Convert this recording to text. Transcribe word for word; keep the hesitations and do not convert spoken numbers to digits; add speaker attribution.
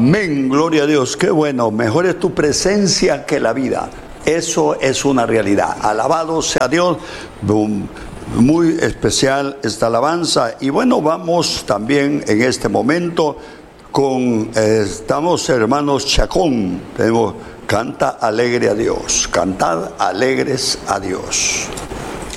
Speaker 1: Amén, gloria a Dios, qué bueno, mejor es tu presencia que la vida. Eso es una realidad. Alabado sea Dios. Muy especial esta alabanza. Y bueno, vamos también en este momento con, eh, estamos hermanos Chacón. Tenemos, canta alegre a Dios, cantad alegres a Dios.